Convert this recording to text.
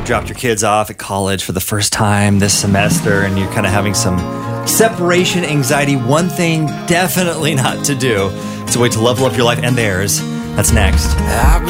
dropped your kids off at college for the first time this semester and you're kind of having some separation anxiety, one thing definitely not to do is a way to level up your life and theirs. That's next.